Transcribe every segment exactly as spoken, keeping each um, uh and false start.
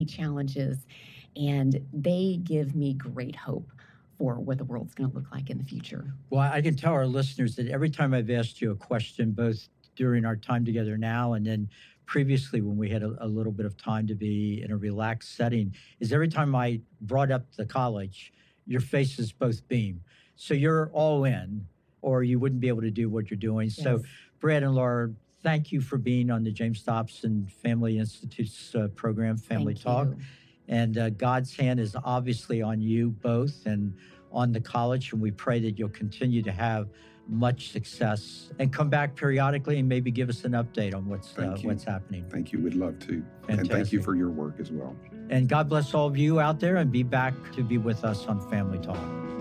challenges, and they give me great hope for what the world's going to look like in the future. Well, I can tell our listeners that every time I've asked you a question, both during our time together now and then previously when we had a, a little bit of time to be in a relaxed setting, is every time I brought up the college, your faces both beam. So you're all in, or you wouldn't be able to do what you're doing. Yes. So Brad and Laura, thank you for being on the James Dobson Family Institute's uh, program, Family Thank Talk. you. And uh, God's hand is obviously on you both and on the college, and we pray that you'll continue to have much success and come back periodically and maybe give us an update on what's uh, what's happening. Thank you. We'd love to. Fantastic. And thank you for your work as well. And God bless all of you out there, and be back to be with us on Family Talk.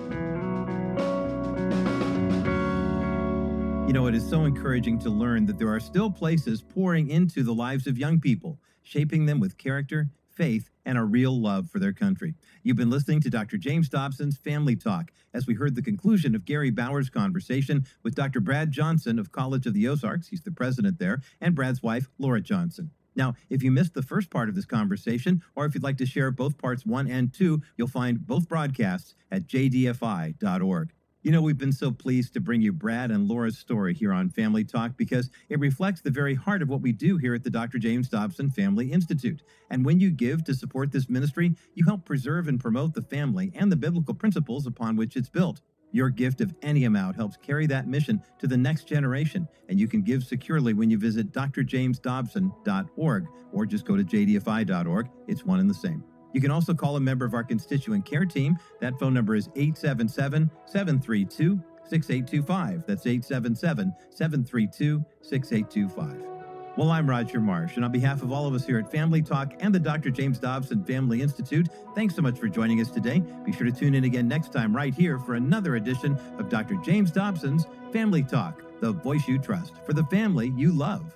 You know, it is so encouraging to learn that there are still places pouring into the lives of young people, shaping them with character, faith, and a real love for their country. You've been listening to Doctor James Dobson's Family Talk as we heard the conclusion of Gary Bauer's conversation with Doctor Brad Johnson of College of the Ozarks. He's the president there, and Brad's wife, Laura Johnson. Now, if you missed the first part of this conversation, or if you'd like to share both parts one and two, you'll find both broadcasts at j d f i dot org. You know, we've been so pleased to bring you Brad and Laura's story here on Family Talk because it reflects the very heart of what we do here at the Doctor James Dobson Family Institute. And when you give to support this ministry, you help preserve and promote the family and the biblical principles upon which it's built. Your gift of any amount helps carry that mission to the next generation, and you can give securely when you visit d r james dobson dot org or just go to j d f i dot org. It's one and the same. You can also call a member of our constituent care team. That phone number is eight seven seven, seven three two, six eight two five. That's eight seven seven, seven three two, six eight two five. Well, I'm Roger Marsh, and on behalf of all of us here at Family Talk and the Doctor James Dobson Family Institute, thanks so much for joining us today. Be sure to tune in again next time right here for another edition of Doctor James Dobson's Family Talk, the voice you trust for the family you love.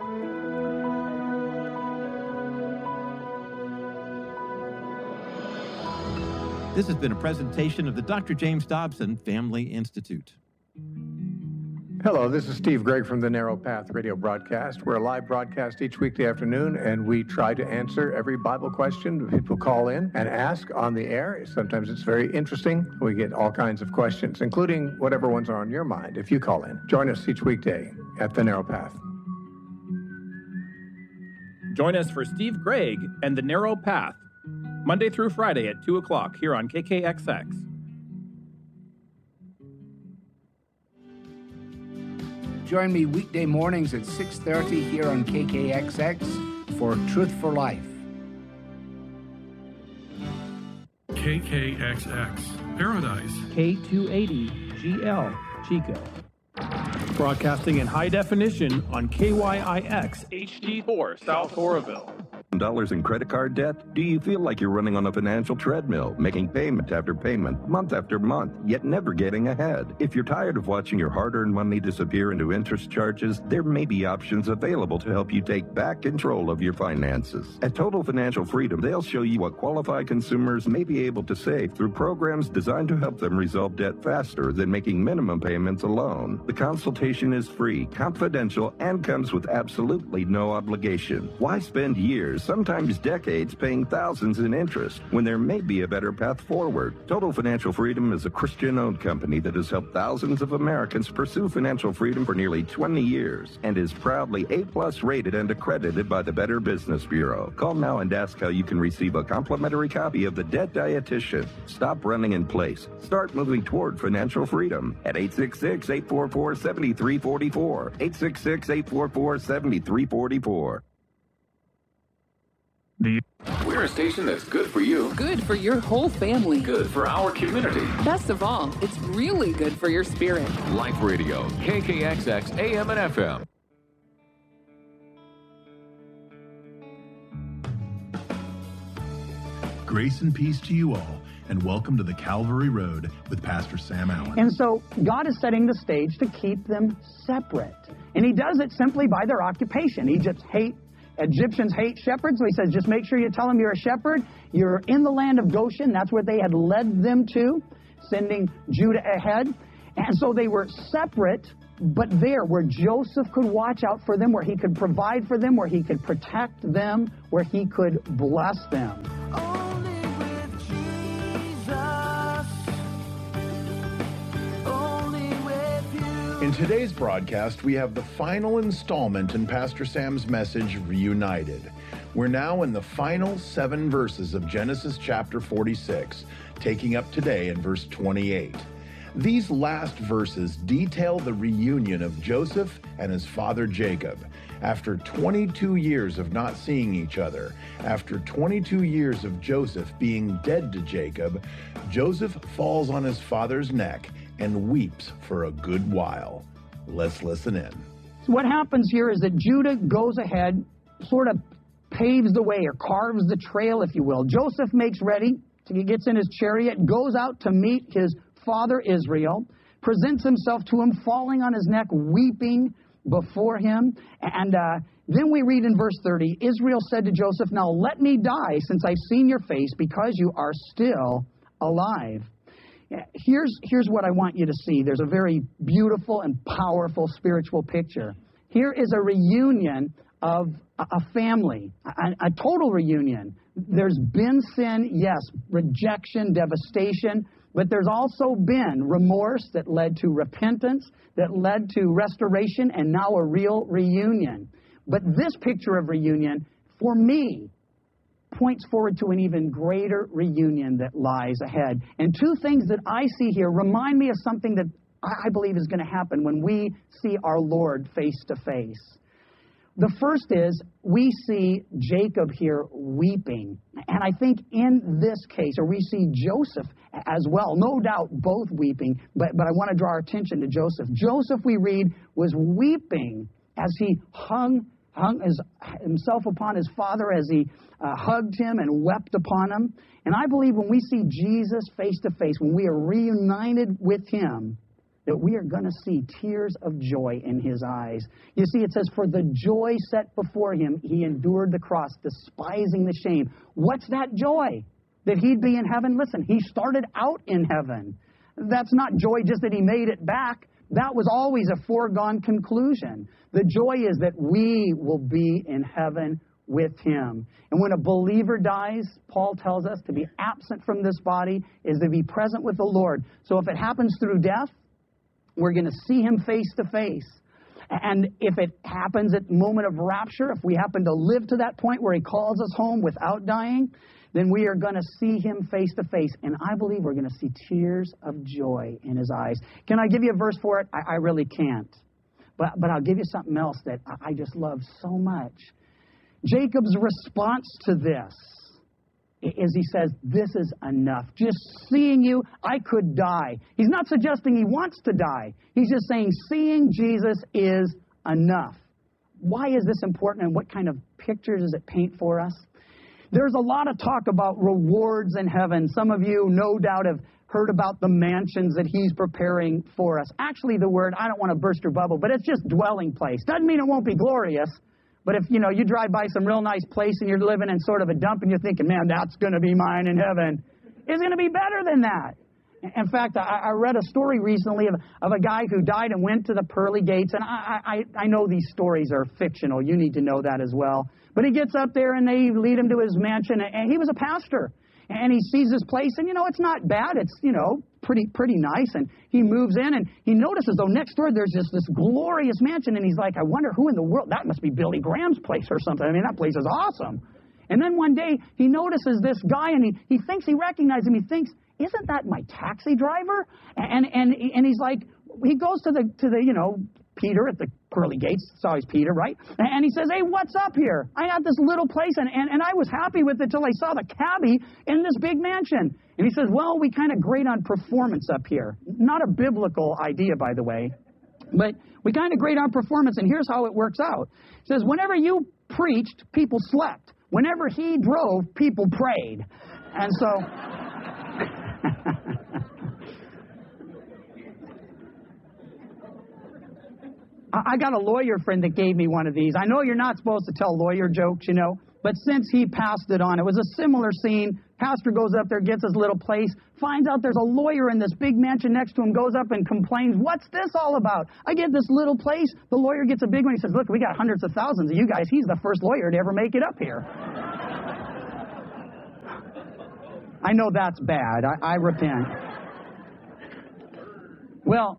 This has been a presentation of the Doctor James Dobson Family Institute. Hello, this is Steve Gregg from the Narrow Path radio broadcast. We're a live broadcast each weekday afternoon, and we try to answer every Bible question people call in and ask on the air. Sometimes it's very interesting. We get all kinds of questions, including whatever ones are on your mind if you call in. Join us each weekday at the Narrow Path. Join us for Steve Gregg and the Narrow Path, Monday through Friday at two o'clock here on K K X X. Join me weekday mornings at six thirty here on K K X X for Truth for Life. K K X X, Paradise. K two eighty G L, Chico. Broadcasting in high definition on K Y I X H D four, South Oroville. Dollars in credit card debt? Do you feel like you're running on a financial treadmill, making payment after payment, month after month, yet never getting ahead? If you're tired of watching your hard-earned money disappear into interest charges, there may be options available to help you take back control of your finances. At Total Financial Freedom, they'll show you what qualified consumers may be able to save through programs designed to help them resolve debt faster than making minimum payments alone. The consultation is free, confidential, and comes with absolutely no obligation. Why spend years, sometimes decades, paying thousands in interest when there may be a better path forward? Total Financial Freedom is a Christian-owned company that has helped thousands of Americans pursue financial freedom for nearly twenty years and is proudly A-plus rated and accredited by the Better Business Bureau. Call now and ask how you can receive a complimentary copy of The Debt Dietitian. Stop running in place. Start moving toward financial freedom at eight six six, eight four four, seven three four four, eight six six, eight four four, seven three four four. We're a station that's good for you. Good for your whole family. Good for our community. Best of all, it's really good for your spirit. Life Radio, K K X X, A M and F M. Grace and peace to you all, and welcome to the Calvary Road with Pastor Sam Allen. And so God is setting the stage to keep them separate. And he does it simply by their occupation. Egypt hate Egyptians hate shepherds, so he says, just make sure you tell them you're a shepherd. You're in the land of Goshen. That's where they had led them to, sending Judah ahead. And so they were separate but there, where Joseph could watch out for them, where he could provide for them, where he could protect them, where he could bless them. Only with Jesus. Only with you. In today's broadcast, we have the final installment in Pastor Sam's message, Reunited. We're now in the final seven verses of Genesis chapter forty-six, taking up today in verse twenty-eight. These last verses detail the reunion of Joseph and his father Jacob. After twenty-two years of not seeing each other, after twenty-two years of Joseph being dead to Jacob, Joseph falls on his father's neck and weeps for a good while. Let's listen in. So what happens here is that Judah goes ahead, sort of paves the way or carves the trail, if you will. Joseph makes ready. He gets in his chariot, goes out to meet his father Israel, presents himself to him, falling on his neck, weeping before him. And uh, then we read in verse thirty, Israel said to Joseph, "Now let me die, since I've seen your face, because you are still alive." Here's, here's what I want you to see. There's a very beautiful and powerful spiritual picture. Here is a reunion of a family, a, a total reunion. There's been sin, yes, rejection, devastation, but there's also been remorse that led to repentance, that led to restoration, and now a real reunion. But this picture of reunion, for me, points forward to an even greater reunion that lies ahead. And two things that I see here remind me of something that I believe is going to happen when we see our Lord face to face. The first is we see Jacob here weeping. And I think in this case, or we see Joseph as well, no doubt both weeping, but, but I want to draw our attention to Joseph. Joseph, we read, was weeping as he hung, hung his, himself upon his father, as he uh, hugged him and wept upon him. And I believe when we see Jesus face to face, when we are reunited with him, that we are going to see tears of joy in his eyes. You see, it says, for the joy set before him, he endured the cross, despising the shame. What's that joy? That he'd be in heaven? Listen, he started out in heaven. That's not joy just that he made it back. That was always a foregone conclusion. The joy is that we will be in heaven with him. And when a believer dies, Paul tells us to be absent from this body is to be present with the Lord. So if it happens through death, we're going to see him face to face. And if it happens at the moment of rapture, if we happen to live to that point where he calls us home without dying, then we are going to see him face to face. And I believe we're going to see tears of joy in his eyes. Can I give you a verse for it? I, I really can't. But, but I'll give you something else that I just love so much. Jacob's response to this is he says, this is enough. Just seeing you, I could die. He's not suggesting he wants to die. He's just saying seeing Jesus is enough. Why is this important, and what kind of picture does it paint for us? There's a lot of talk about rewards in heaven. Some of you no doubt have heard about the mansions that he's preparing for us. Actually, the word, I don't want to burst your bubble, but it's just dwelling place. Doesn't mean it won't be glorious. But if, you know, you drive by some real nice place and you're living in sort of a dump and you're thinking, man, that's going to be mine in heaven, it's going to be better than that. In fact, I, I read a story recently of, of a guy who died and went to the pearly gates. And I, I, I know these stories are fictional. You need to know that as well. But he gets up there and they lead him to his mansion. And he was a pastor. And he sees this place, and, you know, it's not bad. It's, you know, pretty pretty nice. And he moves in, and he notices, though, next door there's just this glorious mansion. And he's like, I wonder who in the world, that must be Billy Graham's place or something. I mean, that place is awesome. And then one day he notices this guy, and he, he thinks he recognizes him. He thinks, isn't that my taxi driver? And and and he's like, he goes to the, to the you know, Peter at the pearly gates. It's always Peter, right? And he says, hey, what's up here? I got this little place, and, and, and I was happy with it till I saw the cabbie in this big mansion. And he says, well, we kind of grade on performance up here. Not a biblical idea, by the way. But we kind of grade on performance, and here's how it works out. It says, whenever you preached, people slept. Whenever he drove, people prayed. And so... I got a lawyer friend that gave me one of these. I know you're not supposed to tell lawyer jokes, you know, But since he passed it on, it was a similar scene. Pastor goes up there, gets his little place, finds out there's a lawyer in this big mansion next to him, goes up and complains, what's this all about? I get this little place. The lawyer gets a big one. He says, look, we got hundreds of thousands of you guys. He's the first lawyer to ever make it up here. I know that's bad. I, I repent. Well,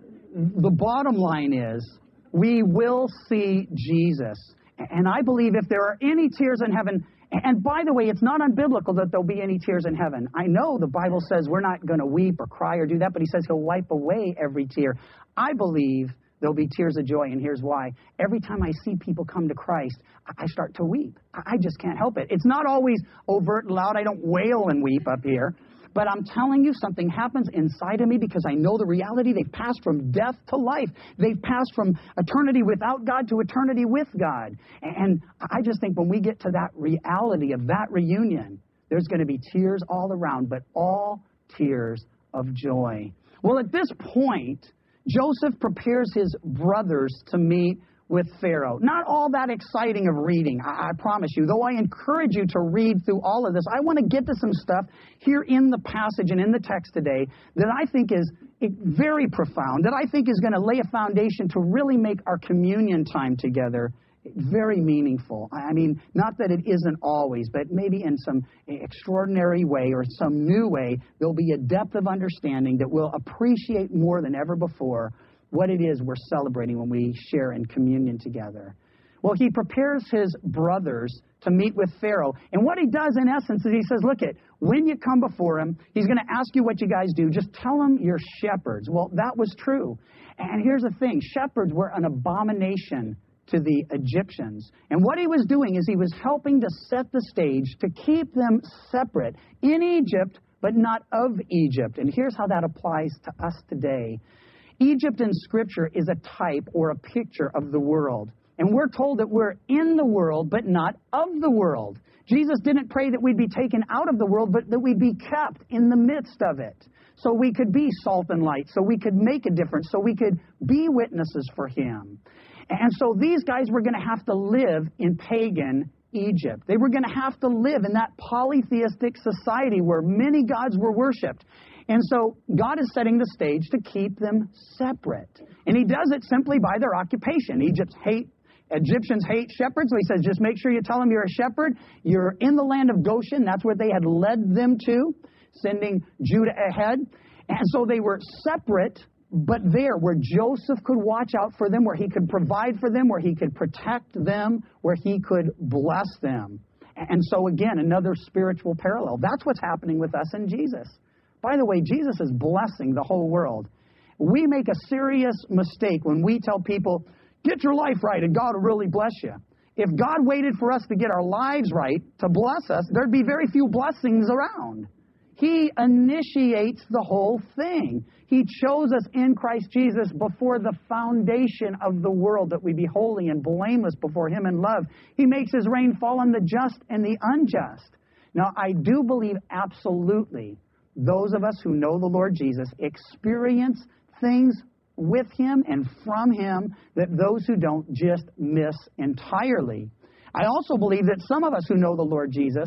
the bottom line is we will see Jesus. And I believe if there are any tears in heaven, and by the way, it's not unbiblical that there'll be any tears in heaven. I know the Bible says we're not going to weep or cry or do that, but he says he'll wipe away every tear. I believe there'll be tears of joy, and here's why. Every time I see people come to Christ, I start to weep. I just can't help it. It's not always overt and loud. I don't wail and weep up here. But I'm telling you, something happens inside of me because I know the reality. They've passed from death to life. They've passed from eternity without God to eternity with God. And I just think when we get to that reality of that reunion, there's going to be tears all around, but all tears of joy. Well, at this point, Joseph prepares his brothers to meet with Pharaoh. Not all that exciting of reading, I, I promise you. Though I encourage you to read through all of this, I want to get to some stuff here in the passage and in the text today that I think is very profound, that I think is going to lay a foundation to really make our communion time together very meaningful. I mean, not that it isn't always, but maybe in some extraordinary way or some new way, there'll be a depth of understanding that we'll appreciate more than ever before what it is we're celebrating when we share in communion together. Well, he prepares his brothers to meet with Pharaoh. And what he does, in essence, is he says, look, it, when you come before him, he's going to ask you what you guys do. Just tell him you're shepherds. Well, that was true. And here's the thing. Shepherds were an abomination to the Egyptians. And what he was doing is he was helping to set the stage to keep them separate in Egypt, but not of Egypt. And here's how that applies to us today. Egypt in Scripture is a type or a picture of the world. And we're told that we're in the world, but not of the world. Jesus didn't pray that we'd be taken out of the world, but that we'd be kept in the midst of it. So we could be salt and light, so we could make a difference, so we could be witnesses for him. And so these guys were going to have to live in pagan Egypt. They were going to have to live in that polytheistic society where many gods were worshipped. And so God is setting the stage to keep them separate. And he does it simply by their occupation. Egypt's hate, Egyptians hate shepherds, so he says, just make sure you tell them you're a shepherd. You're in the land of Goshen. That's where they had led them to, sending Judah ahead. And so they were separate, but there where Joseph could watch out for them, where he could provide for them, where he could protect them, where he could bless them. And so again, another spiritual parallel. That's what's happening with us in Jesus. By the way, Jesus is blessing the whole world. We make a serious mistake when we tell people, get your life right and God will really bless you. If God waited for us to get our lives right to bless us, there'd be very few blessings around. He initiates the whole thing. He chose us in Christ Jesus before the foundation of the world that we be holy and blameless before him in love. He makes his rain fall on the just and the unjust. Now, I do believe absolutely those of us who know the Lord Jesus experience things with him and from him that those who don't just miss entirely. I also believe that some of us who know the Lord Jesus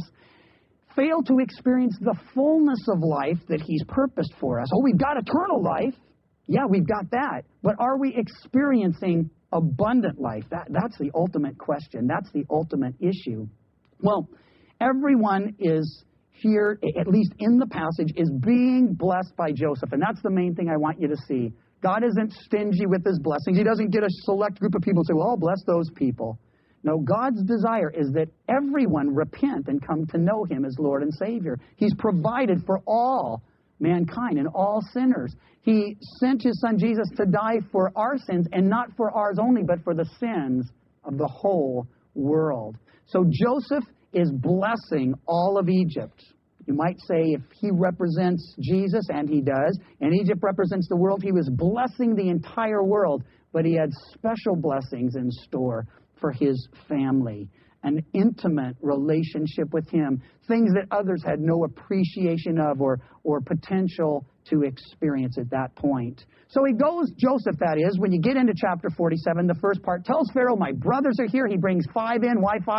fail to experience the fullness of life that he's purposed for us. Oh, we've got eternal life. Yeah, we've got that. But are we experiencing abundant life? That, that's the ultimate question. That's the ultimate issue. Well, everyone is here, at least in the passage, is being blessed by Joseph. And that's the main thing I want you to see. God isn't stingy with his blessings. He doesn't get a select group of people and say, well, I'll bless those people. No, God's desire is that everyone repent and come to know him as Lord and Savior. He's provided for all mankind and all sinners. He sent his son Jesus to die for our sins, and not for ours only, but for the sins of the whole world. So Joseph is blessing all of Egypt. You might say if he represents Jesus, and he does, and Egypt represents the world, he was blessing the entire world, but he had special blessings in store for his family, an intimate relationship with him, things that others had no appreciation of or, or potential to experience at that point. So he goes, Joseph that is, when you get into chapter forty-seven, the first part tells Pharaoh, my brothers are here. He brings five in. Why five?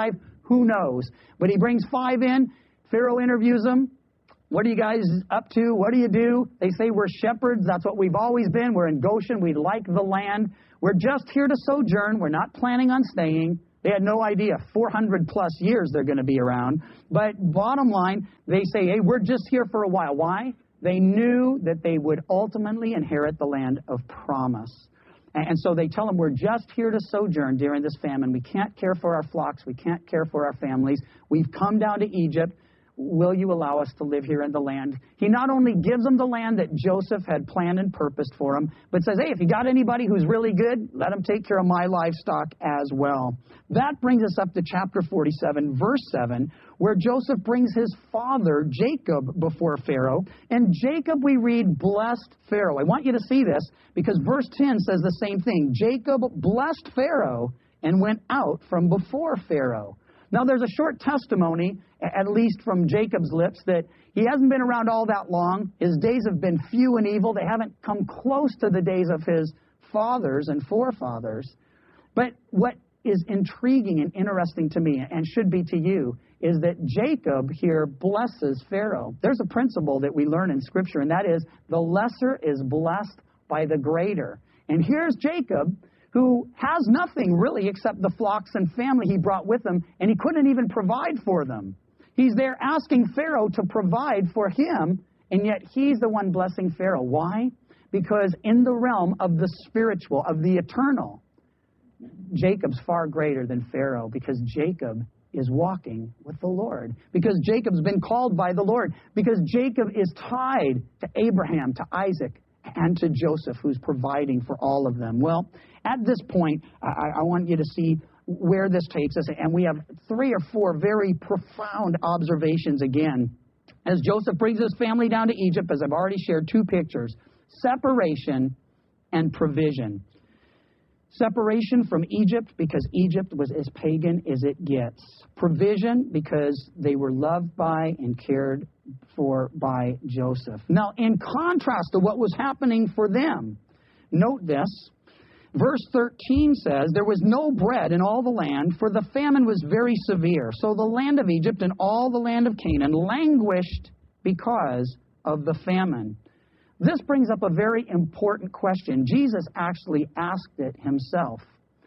Who knows? But he brings five in. Pharaoh interviews them. What are you guys up to? What do you do? They say, we're shepherds. That's what we've always been. We're in Goshen. We like the land. We're just here to sojourn. We're not planning on staying. They had no idea four hundred plus years they're going to be around. But bottom line, they say, hey, we're just here for a while. Why? They knew that they would ultimately inherit the land of promise. And so they tell them, we're just here to sojourn during this famine. We can't care for our flocks. We can't care for our families. We've come down to Egypt. Will you allow us to live here in the land? He not only gives them the land that Joseph had planned and purposed for them, but says, hey, if you got anybody who's really good, let them take care of my livestock as well. That brings us up to chapter forty-seven, verse seven, where Joseph brings his father, Jacob, before Pharaoh. And Jacob, we read, blessed Pharaoh. I want you to see this because verse ten says the same thing. Jacob blessed Pharaoh and went out from before Pharaoh. Now, there's a short testimony, at least from Jacob's lips, that he hasn't been around all that long. His days have been few and evil. They haven't come close to the days of his fathers and forefathers. But what is intriguing and interesting to me, and should be to you, is that Jacob here blesses Pharaoh. There's a principle that we learn in Scripture, and that is the lesser is blessed by the greater. And here's Jacob, who has nothing really except the flocks and family he brought with him, and he couldn't even provide for them. He's there asking Pharaoh to provide for him, and yet he's the one blessing Pharaoh. Why? Because in the realm of the spiritual, of the eternal, Jacob's far greater than Pharaoh, because Jacob is walking with the Lord, because Jacob's been called by the Lord, because Jacob is tied to Abraham, to Isaac, and to Joseph, who's providing for all of them. Well, at this point, I, I want you to see where this takes us, and we have three or four very profound observations again. As Joseph brings his family down to Egypt, as I've already shared, two pictures: separation and provision. Separation from Egypt, because Egypt was as pagan as it gets. Provision, because they were loved by and cared for by Joseph. Now, in contrast to what was happening for them, note this. Verse thirteen says, there was no bread in all the land, for the famine was very severe. So the land of Egypt and all the land of Canaan languished because of the famine. This brings up a very important question. Jesus actually asked it himself.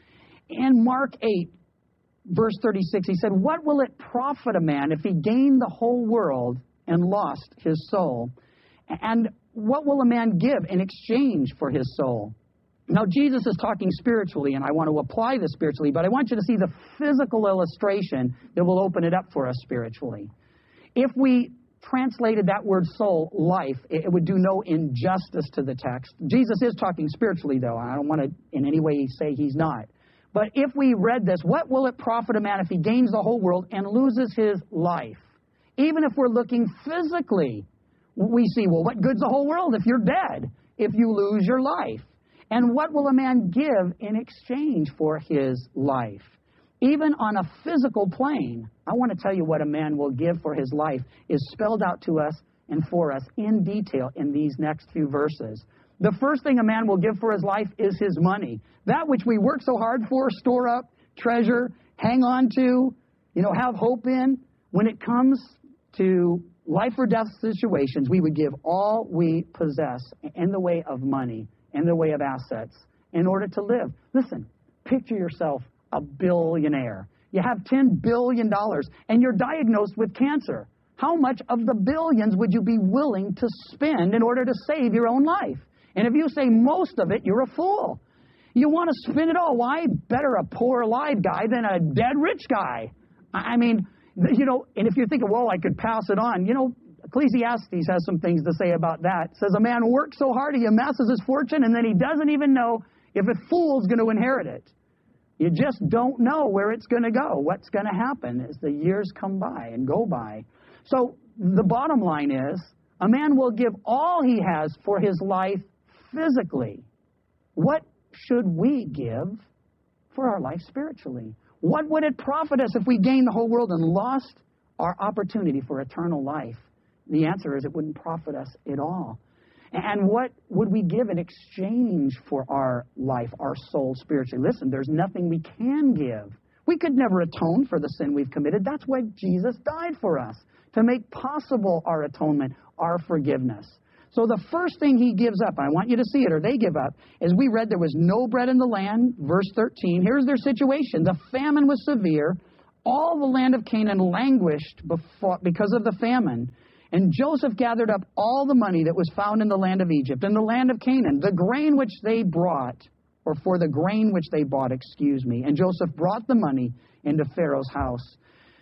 In Mark eight, verse thirty-six, he said, what will it profit a man if he gained the whole world and lost his soul? And what will a man give in exchange for his soul? Now, Jesus is talking spiritually, and I want to apply this spiritually, but I want you to see the physical illustration that will open it up for us spiritually. If we translated that word soul, life, it would do no injustice to the text. Jesus is talking spiritually, though. I don't want to in any way say he's not. But if we read this, what will it profit a man if he gains the whole world and loses his life? Even if we're looking physically, we see, well, what good's the whole world if you're dead, if you lose your life? And what will a man give in exchange for his life? Even on a physical plane, I want to tell you what a man will give for his life is spelled out to us and for us in detail in these next few verses. The first thing a man will give for his life is his money. That which we work so hard for, store up, treasure, hang on to, you know, have hope in. When it comes to life or death situations, we would give all we possess in the way of money, in the way of assets, in order to live. Listen, picture yourself a billionaire. You have ten billion dollars and you're diagnosed with cancer. How much of the billions would you be willing to spend in order to save your own life? And if you say most of it, you're a fool. You want to spend it all. Why? Better a poor alive guy than a dead rich guy. I mean, you know, and if you're thinking, well, I could pass it on, you know, Ecclesiastes has some things to say about that. It says a man works so hard he amasses his fortune and then he doesn't even know if a fool's going to inherit it. You just don't know where it's going to go, what's going to happen as the years come by and go by. So the bottom line is, a man will give all he has for his life physically. What should we give for our life spiritually? What would it profit us if we gained the whole world and lost our opportunity for eternal life? The answer is it wouldn't profit us at all. And what would we give in exchange for our life, our soul spiritually? Listen, there's nothing we can give. We could never atone for the sin we've committed. That's why Jesus died for us, to make possible our atonement, our forgiveness. So the first thing he gives up, I want you to see it, or they give up, as we read, there was no bread in the land, verse thirteen. Here's their situation. The famine was severe. All the land of Canaan languished before, because of the famine. And Joseph gathered up all the money that was found in the land of Egypt, in the land of Canaan, the grain which they brought, or for the grain which they bought, excuse me. And Joseph brought the money into Pharaoh's house.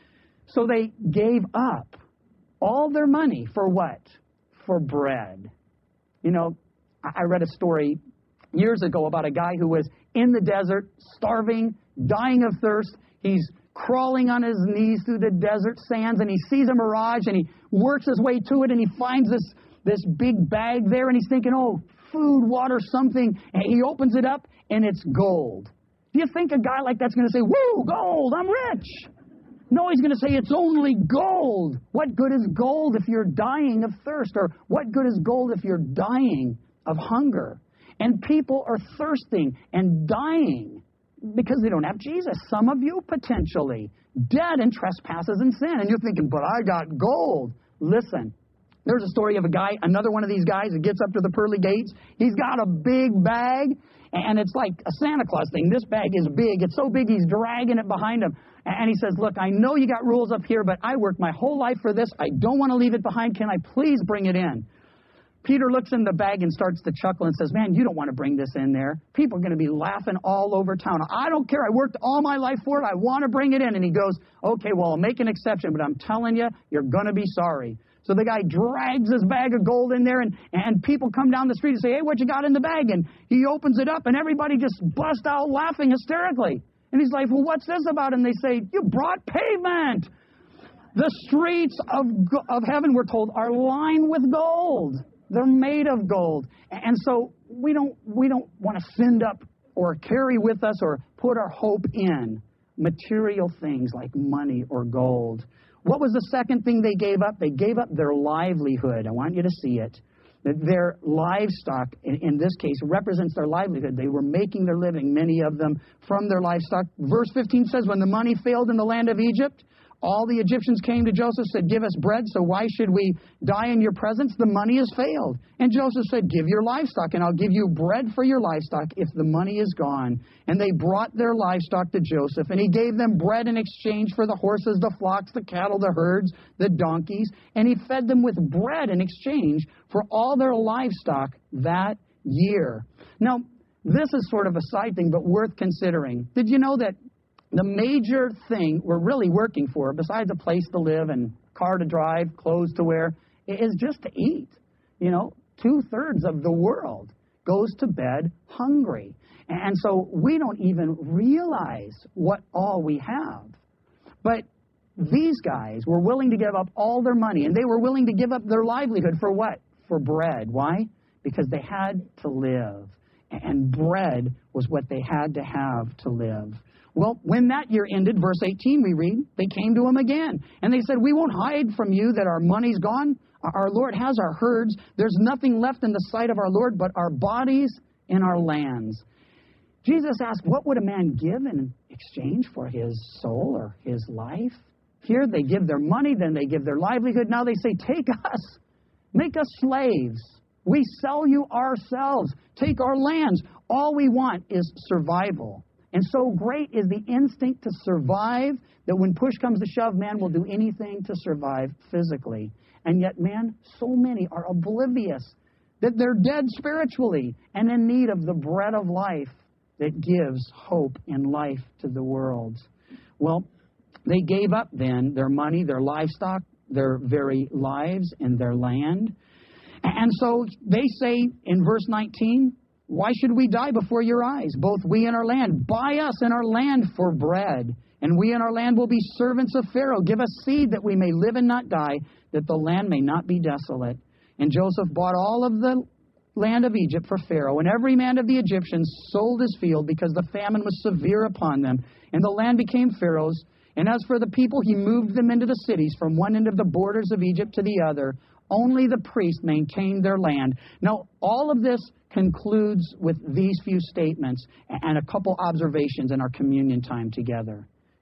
So they gave up all their money for what? For bread. You know, I read a story years ago about a guy who was in the desert, starving, dying of thirst. He's crawling on his knees through the desert sands, and he sees a mirage, and he works his way to it, and he finds this, this big bag there, and he's thinking, oh, food, water, something. And he opens it up, and it's gold. Do you think a guy like that's going to say, woo, gold, I'm rich? No, he's going to say it's only gold. What good is gold if you're dying of thirst? Or what good is gold if you're dying of hunger? And people are thirsting and dying because they don't have Jesus. Some of you, potentially, dead in trespasses and sin. And you're thinking, but I got gold. Listen, there's a story of a guy, another one of these guys that gets up to the pearly gates. He's got a big bag, and it's like a Santa Claus thing. This bag is big. It's so big he's dragging it behind him. And he says, look, I know you got rules up here, but I worked my whole life for this. I don't want to leave it behind. Can I please bring it in? Peter looks in the bag and starts to chuckle and says, man, you don't want to bring this in there. People are going to be laughing all over town. I don't care. I worked all my life for it. I want to bring it in. And he goes, okay, well, I'll make an exception, but I'm telling you, you're going to be sorry. So the guy drags his bag of gold in there, and, and people come down the street and say, hey, what you got in the bag? And he opens it up, and everybody just busts out laughing hysterically. And he's like, well, what's this about? And they say, you brought pavement. The streets of, of heaven, we're told, are lined with gold. They're made of gold. And so we don't, we don't want to send up or carry with us or put our hope in material things like money or gold. What was the second thing they gave up? They gave up their livelihood. I want you to see it. Their livestock, in, in this case, represents their livelihood. They were making their living, many of them, from their livestock. Verse fifteen says, when the money failed in the land of Egypt, all the Egyptians came to Joseph, said, give us bread, so why should we die in your presence? The money has failed. And Joseph said, give your livestock, and I'll give you bread for your livestock if the money is gone. And they brought their livestock to Joseph, and he gave them bread in exchange for the horses, the flocks, the cattle, the herds, the donkeys, and he fed them with bread in exchange for all their livestock that year. Now, this is sort of a side thing, but worth considering. Did you know that the major thing we're really working for, besides a place to live and car to drive, clothes to wear, is just to eat? You know, two-thirds of the world goes to bed hungry. And so we don't even realize what all we have. But these guys were willing to give up all their money, and they were willing to give up their livelihood for what? For bread. Why? Because they had to live. And bread was what they had to have to live. Well, when that year ended, verse eighteen, we read, they came to him again. And they said, we won't hide from you that our money's gone. Our Lord has our herds. There's nothing left in the sight of our Lord but our bodies and our lands. Jesus asked, what would a man give in exchange for his soul or his life? Here they give their money, then they give their livelihood. Now they say, take us, make us slaves. We sell you ourselves. Take our lands. All we want is survival. And so great is the instinct to survive that when push comes to shove, man will do anything to survive physically. And yet, man, so many are oblivious that they're dead spiritually and in need of the bread of life that gives hope and life to the world. Well, they gave up then their money, their livestock, their very lives, and their land. And so they say in verse nineteen, why should we die before your eyes, both we and our land? Buy us and our land for bread, and we and our land will be servants of Pharaoh. Give us seed that we may live and not die, that the land may not be desolate. And Joseph bought all of the land of Egypt for Pharaoh, and every man of the Egyptians sold his field because the famine was severe upon them. And the land became Pharaoh's. And as for the people, he moved them into the cities from one end of the borders of Egypt to the other. Only the priests maintained their land. Now, all of this concludes with these few statements and a couple observations in our communion time together.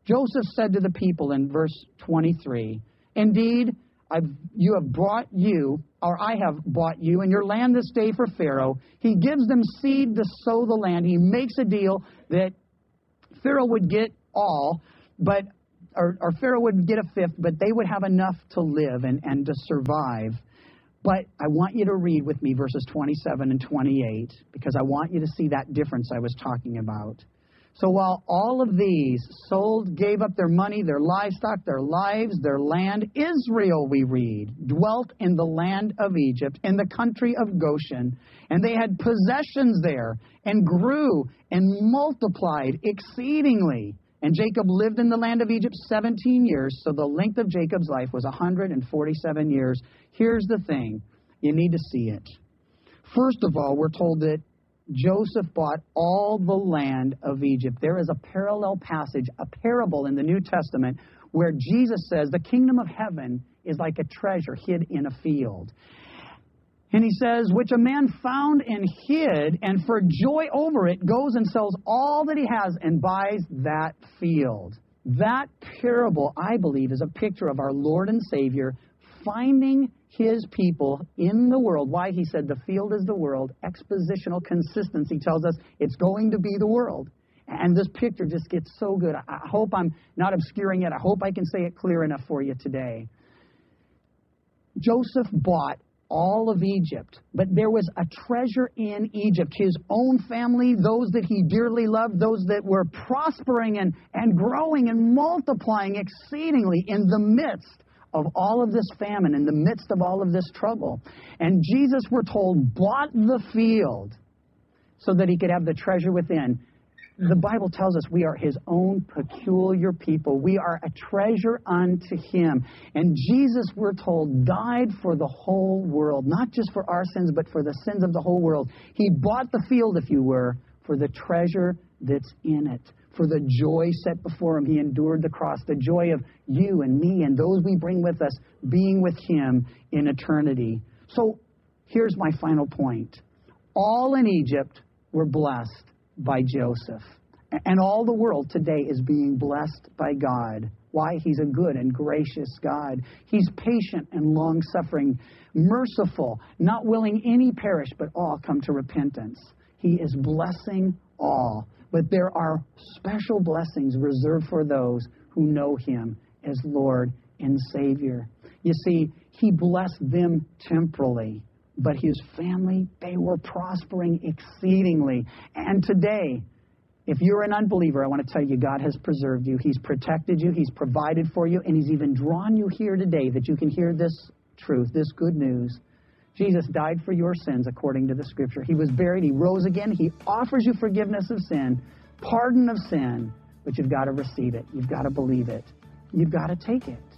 Joseph said to the people in verse twenty-three, indeed, I've, you have brought you, or I have bought you, and your land this day for Pharaoh. He gives them seed to sow the land. He makes a deal that Pharaoh would get all, but or, or Pharaoh would get a fifth, but they would have enough to live and, and to survive. But I want you to read with me verses twenty-seven and twenty-eight, because I want you to see that difference I was talking about. So while all of these sold, gave up their money, their livestock, their lives, their land, Israel, we read, dwelt in the land of Egypt, in the country of Goshen, and they had possessions there, and grew and multiplied exceedingly. And Jacob lived in the land of Egypt seventeen years, so the length of Jacob's life was one hundred forty-seven years. Here's the thing. You need to see it. First of all, we're told that Joseph bought all the land of Egypt. There is a parallel passage, a parable in the New Testament, where Jesus says the kingdom of heaven is like a treasure hid in a field. And he says, which a man found and hid, and for joy over it goes and sells all that he has and buys that field. That parable, I believe, is a picture of our Lord and Savior finding his people in the world. Why? He said the field is the world. Expositional consistency tells us it's going to be the world. And this picture just gets so good. I hope I'm not obscuring it. I hope I can say it clear enough for you today. Joseph bought all of Egypt, but there was a treasure in Egypt. His own family, those that he dearly loved, those that were prospering and, and growing and multiplying exceedingly in the midst of all of this famine, in the midst of all of this trouble. And Jesus, we're told, bought the field so that he could have the treasure within. The Bible tells us we are his own peculiar people. We are a treasure unto him. And Jesus, we're told, died for the whole world, not just for our sins, but for the sins of the whole world. He bought the field, if you were, for the treasure that's in it, for the joy set before him. He endured the cross, the joy of you and me and those we bring with us being with him in eternity. So here's my final point. All in Egypt were blessed by Joseph. And all the world today is being blessed by God. Why? He's a good and gracious God. He's patient and long-suffering, merciful, not willing any perish, but all come to repentance. He is blessing all. But there are special blessings reserved for those who know him as Lord and Savior. You see, he blessed them temporally, but his family, they were prospering exceedingly. And today, if you're an unbeliever, I want to tell you, God has preserved you. He's protected you. He's provided for you. And he's even drawn you here today that you can hear this truth, this good news. Jesus died for your sins according to the Scripture. He was buried. He rose again. He offers you forgiveness of sin, pardon of sin, but you've got to receive it. You've got to believe it. You've got to take it.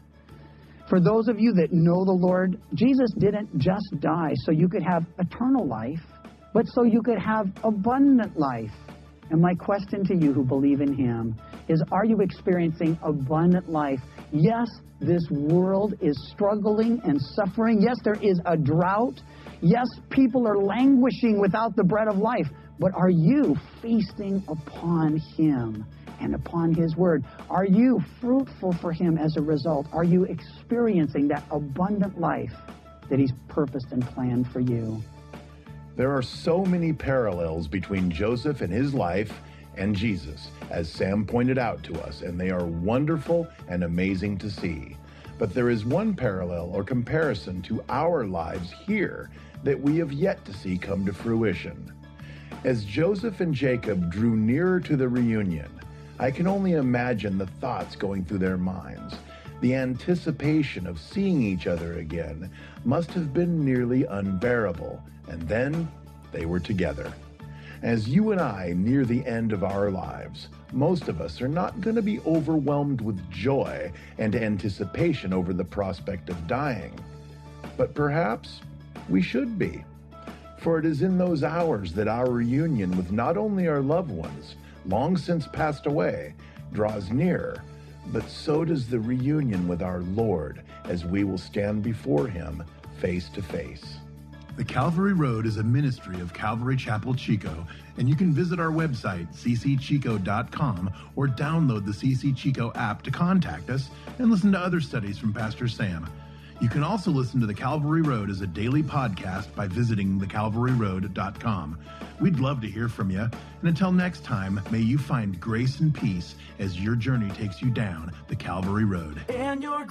For those of you that know the Lord, Jesus didn't just die so you could have eternal life, but so you could have abundant life. And my question to you who believe in him is, are you experiencing abundant life? Yes, this world is struggling and suffering. Yes, there is a drought. Yes, people are languishing without the bread of life. But are you feasting upon him and upon his word? Are you fruitful for him as a result? Are you experiencing that abundant life that he's purposed and planned for you? There are so many parallels between Joseph and his life and Jesus, as Sam pointed out to us, and they are wonderful and amazing to see. But there is one parallel or comparison to our lives here that we have yet to see come to fruition. As Joseph and Jacob drew nearer to the reunion, I can only imagine the thoughts going through their minds. The anticipation of seeing each other again must have been nearly unbearable, and then they were together. As you and I near the end of our lives, most of us are not going to be overwhelmed with joy and anticipation over the prospect of dying. But perhaps we should be. For it is in those hours that our reunion with not only our loved ones, long since passed away, draws near, but so does the reunion with our Lord as we will stand before him face to face. The Calvary Road is a ministry of Calvary Chapel Chico, and you can visit our website, c c chico dot com, or download the C C Chico app to contact us and listen to other studies from Pastor Sam. You can also listen to The Calvary Road as a daily podcast by visiting the calvary road dot com. We'd love to hear from you, and until next time, may you find grace and peace as your journey takes you down the Calvary Road. And your